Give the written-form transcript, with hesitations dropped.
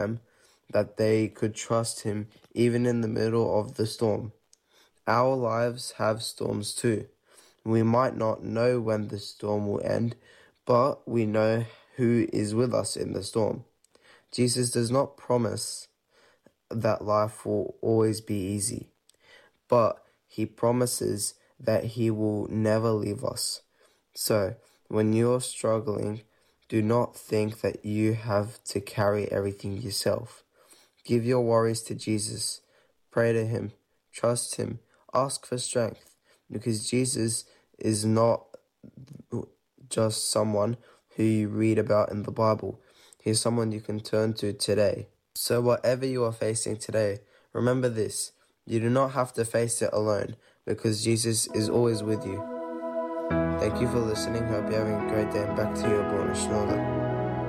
them that they could trust him even in the middle of the storm. Our lives have storms too. We might not know when the storm will end, but we know who is with us in the storm. Jesus does not promise that life will always be easy, but he promises that he will never leave us. So, when you're struggling, do not think that you have to carry everything yourself. Give your worries to Jesus. Pray to him. Trust him. Ask for strength, because Jesus is not just someone who you read about in the Bible. He's someone you can turn to today. So whatever you are facing today, remember this: you do not have to face it alone, because Jesus is always with you. Thank you for listening. Hope you're having a great day, and back to you, Borna Schnoller.